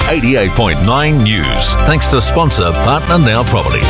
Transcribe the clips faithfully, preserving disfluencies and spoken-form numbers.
eighty-eight point nine News. Thanks to sponsor Partner Now Property.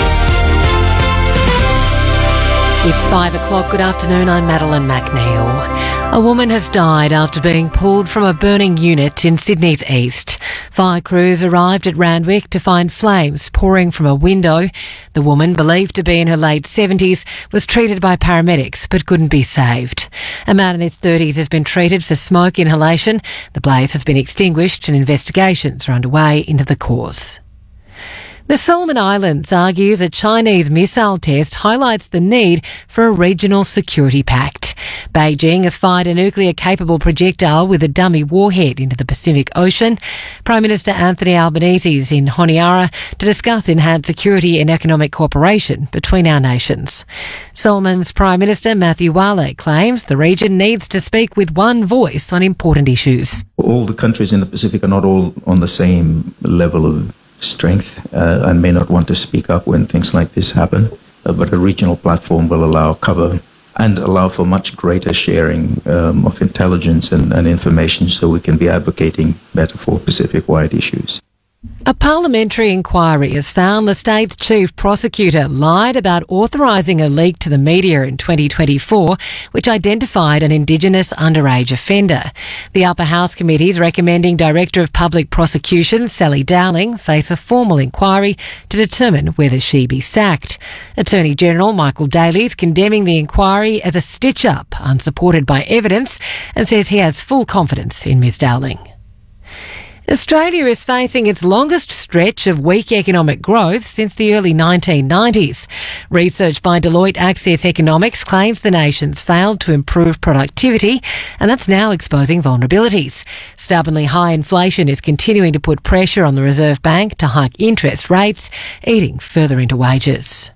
It's five o'clock. Good afternoon. I'm Madeline McNeil. A woman has died after being pulled from a burning unit in Sydney's east. Fire crews arrived at Randwick to find flames pouring from a window. The woman, believed to be in her late seventies, was treated by paramedics but couldn't be saved. A man in his thirties has been treated for smoke inhalation. The blaze has been extinguished and investigations are underway into the cause. The Solomon Islands argues a Chinese missile test highlights the need for a regional security pact. Beijing has fired a nuclear-capable projectile with a dummy warhead into the Pacific Ocean. Prime Minister Anthony Albanese is in Honiara to discuss enhanced security and economic cooperation between our nations. Solomon's Prime Minister Matthew Wale claims the region needs to speak with one voice on important issues. All the countries in the Pacific are not all on the same level of strength uh, and may not want to speak up when things like this happen, uh, but a regional platform will allow cover and allow for much greater sharing um, of intelligence and, and information so we can be advocating better for Pacific-wide issues. A parliamentary inquiry has found the state's chief prosecutor lied about authorising a leak to the media in twenty twenty-four, which identified an Indigenous underage offender. The Upper House Committee is recommending Director of Public Prosecutions Sally Dowling face a formal inquiry to determine whether she be sacked. Attorney General Michael Daly is condemning the inquiry as a stitch-up, unsupported by evidence, and says he has full confidence in Ms Dowling. Australia is facing its longest stretch of weak economic growth since the early nineteen nineties. Research by Deloitte Access Economics claims the nation's failed to improve productivity, and that's now exposing vulnerabilities. Stubbornly high inflation is continuing to put pressure on the Reserve Bank to hike interest rates, eating further into wages.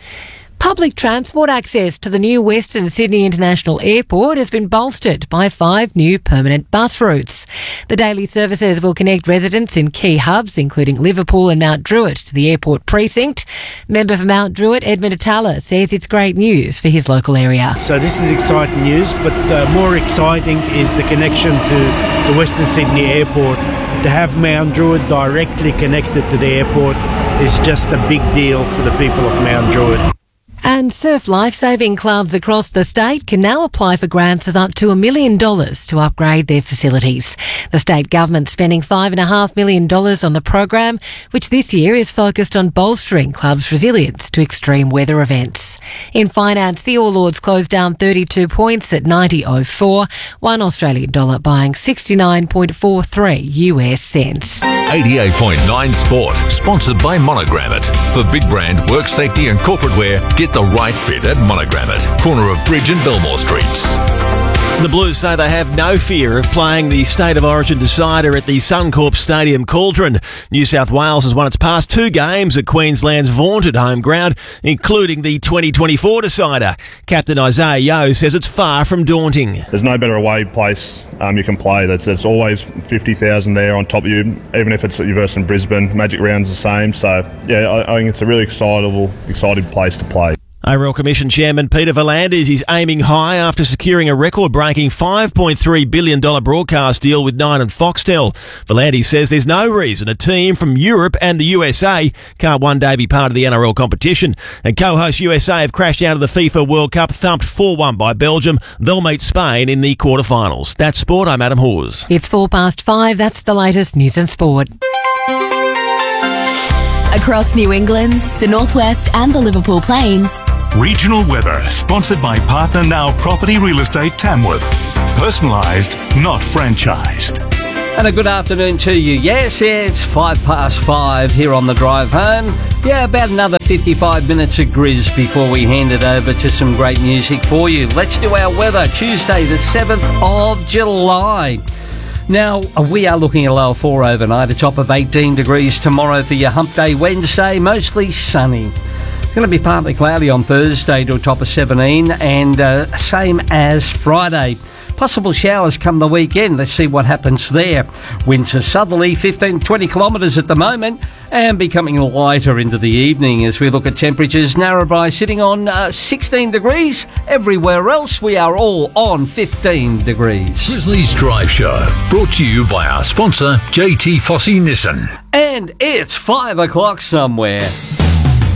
Public transport access to the new Western Sydney International Airport has been bolstered by five new permanent bus routes. The daily services will connect residents in key hubs, including Liverpool and Mount Druitt, to the airport precinct. Member for Mount Druitt, Edmund Atala, says it's great news for his local area. So this is exciting news, but uh, more exciting is the connection to the Western Sydney Airport. To have Mount Druitt directly connected to the airport is just a big deal for the people of Mount Druitt. And surf lifesaving clubs across the state can now apply for grants of up to a million dollars to upgrade their facilities. The state government's spending five and a half million dollars on the program, which this year is focused on bolstering clubs' resilience to extreme weather events. In finance, the All Ords closed down thirty-two points at ninety oh four, one Australian dollar buying sixty-nine point four three U S cents. eighty-eight point nine Sport, sponsored by Monogrammet. For big brand, work safety and corporate wear, get the right fit at Monogrammet, corner of Bridge and Belmore Streets. The Blues say they have no fear of playing the State of Origin decider at the Suncorp Stadium Cauldron. New South Wales has won its past two games at Queensland's vaunted home ground, including the twenty twenty-four decider. Captain Isaiah Yeo says it's far from daunting. There's no better away place um, you can play. That's, that's always fifty thousand there on top of you, even if it's versus Brisbane. Magic Round's the same. So, yeah, I, I think it's a really excitable, exciting place to play. A Royal Commission Chairman Peter V'landys is aiming high after securing a record-breaking five point three billion dollars broadcast deal with Nine and Foxtel. V'landys says there's no reason a team from Europe and the U S A can't one day be part of the N R L competition. And co-host U S A have crashed out of the FIFA World Cup, thumped four one by Belgium. They'll meet Spain in the quarterfinals. That's sport. I'm Adam Hawes. It's four past five. That's the latest news and sport. Across New England, the Northwest and the Liverpool Plains. Regional weather, sponsored by Partner Now Property Real Estate Tamworth. Personalised, not franchised. And a good afternoon to you. Yes, it's five past five here on the drive home. Yeah, about another fifty-five minutes of Grizz before we hand it over to some great music for you. Let's do our weather. Tuesday the seventh of July. Now, we are looking at a low of four overnight, a top of eighteen degrees tomorrow for your hump day Wednesday, mostly sunny. It's going to be partly cloudy on Thursday to a top of seventeen, and uh, same as Friday. Possible showers come the weekend. Let's see what happens there. Winds are southerly, fifteen to twenty kilometres at the moment. and becoming lighter into the evening as we look at temperatures. Narrabri sitting on uh, sixteen degrees. Everywhere else, we are all on fifteen degrees. Grizzlies Drive Show, brought to you by our sponsor, J T Fossey Nissan. And it's five o'clock somewhere.